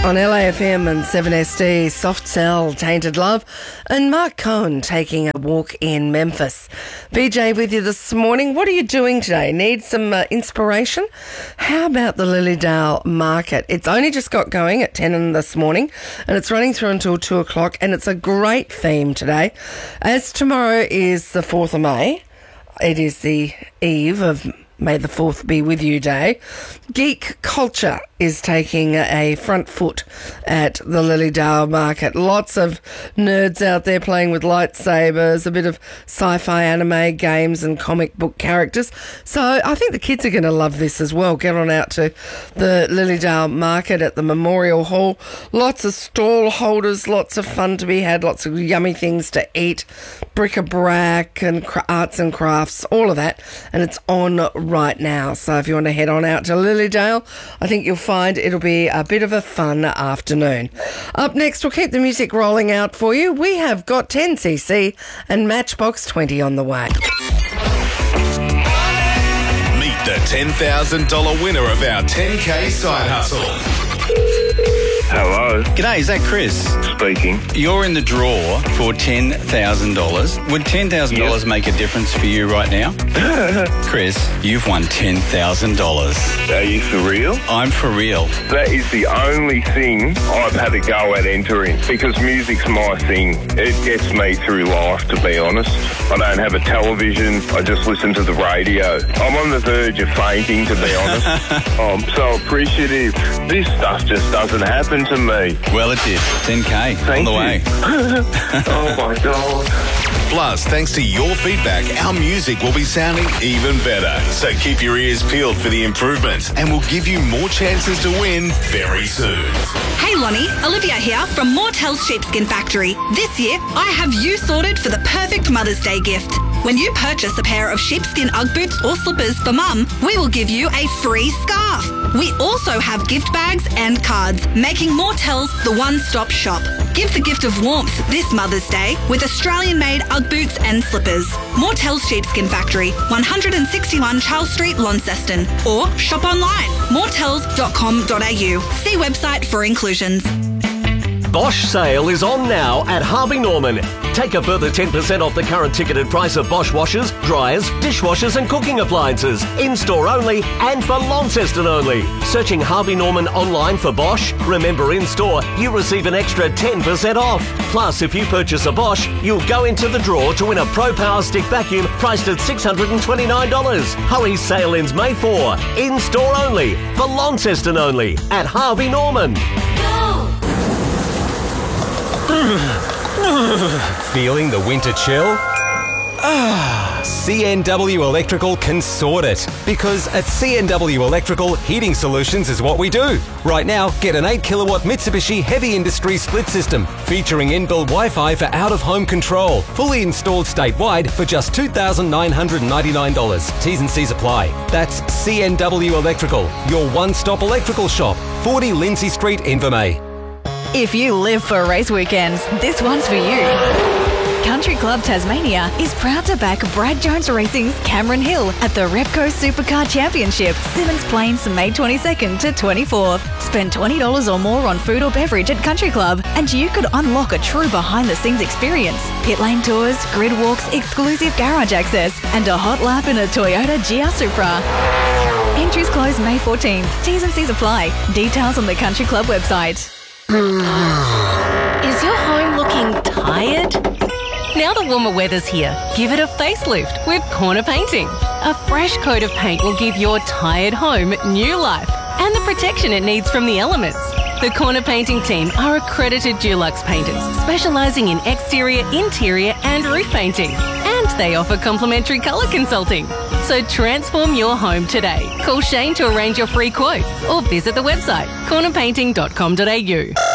On LAFM and 7SD, Soft Cell, Tainted Love, and Mark Cohen taking a walk in Memphis. BJ with you this morning. What are you doing today? Need some inspiration? How about the Lilydale Market? It's only just got going at 10 this morning, and it's running through until 2 o'clock, and it's a great theme today. As tomorrow is the 4th of May, it is the eve of May the 4th be with you day. Geek culture is taking a front foot at the Lilydale Market. Lots of nerds out there playing with lightsabers, a bit of sci-fi anime games and comic book characters. So I think the kids are going to love this as well. Get on out to the Lilydale Market at the Memorial Hall. Lots of stall holders, lots of fun to be had, lots of yummy things to eat, bric-a-brac and arts and crafts, all of that. And it's on right now. So if you want to head on out to Lilydale, I think you'll find it'll be a bit of a fun afternoon. Up next, we'll keep the music rolling out for you. We have got 10cc and Matchbox 20 on the way. Meet the $10,000 winner of our 10K side hustle. Hello, G'day, is that Chris? speaking. You're in the draw for $10,000. Would $10,000 Yep. make a difference for you right now? Chris, you've won $10,000. Are you for real? I'm for real. That is the only thing I've had a go at entering because music's my thing. It gets me through life, to be honest. I don't have a television. I just listen to the radio. I'm on the verge of fainting, to be honest. I'm so appreciative. This stuff just doesn't happen to me. Well, it did. 10K Thank on the you. way. Oh, my God. Plus, thanks to your feedback, our music will be sounding even better. So keep your ears peeled for the improvements, and we'll give you more chances to win very soon. Hey Lonnie, Olivia here from Mortel's Sheepskin Factory. This year, I have you sorted for the perfect Mother's Day gift. When you purchase a pair of sheepskin Ugg boots or slippers for Mum, we will give you a free scarf. We also have gift bags and cards, making Mortel's the one-stop shop. Give the gift of warmth this Mother's Day with Australian-made Ugg boots and slippers. Mortel's Sheepskin Factory, 161 Charles Street, Launceston. Or shop online, mortels.com.au. See website for inclusions. Bosch sale is on now at Harvey Norman. Take a further 10% off the current ticketed price of Bosch washers, dryers, dishwashers and cooking appliances. In-store only and for Launceston only. Searching Harvey Norman online for Bosch, remember in-store you receive an extra 10% off. Plus, if you purchase a Bosch, you'll go into the draw to win a Pro Power Stick vacuum priced at $629. Hurry, sale ends May 4. In-store only for Launceston only at Harvey Norman. Feeling the winter chill? CNW Electrical can sort it. Because at CNW Electrical, heating solutions is what we do. Right now, get an 8 kilowatt Mitsubishi Heavy Industry split system featuring inbuilt Wi-Fi for out-of-home control. Fully installed statewide for just $2,999. T's and C's apply. That's CNW Electrical, your one-stop electrical shop. 40 Lindsay Street, Invermay. If you live for race weekends, this one's for you. Country Club Tasmania is proud to back Brad Jones Racing's Cameron Hill at the Repco Supercar Championship, Simmons Plains, May 22nd to 24th. Spend $20 or more on food or beverage at Country Club, and you could unlock a true behind-the-scenes experience. Pit lane tours, grid walks, exclusive garage access, and a hot lap in a Toyota GR Supra. Entries close May 14th. T's and C's apply. Details on the Country Club website. Is your home looking tired? Now the warmer weather's here, give it a facelift with Corner Painting. A fresh coat of paint will give your tired home new life and the protection it needs from the elements. The Corner Painting team are accredited Dulux painters, specialising in exterior, interior and roof painting. And they offer complimentary colour consulting. So transform your home today. Call Shane to arrange your free quote or visit the website cornerpainting.com.au.